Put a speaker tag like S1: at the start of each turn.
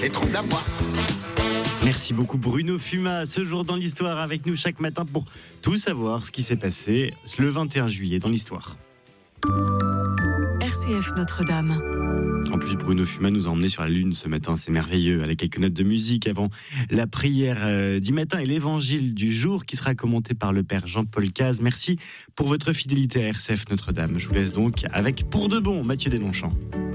S1: et trouve la voie.
S2: Merci beaucoup Bruno Fuma, ce jour dans l'histoire avec nous chaque matin pour tout savoir ce qui s'est passé le 21 juillet dans l'histoire.
S3: RCF Notre-Dame.
S2: En plus, Bruno Fuma nous a emmenés sur la Lune ce matin, c'est merveilleux, avec quelques notes de musique avant la prière du matin et l'évangile du jour qui sera commenté par le Père Jean-Paul Caz. Merci pour votre fidélité à RCF Notre-Dame. Je vous laisse donc avec Pour de bon, Mathieu Deslongchamps.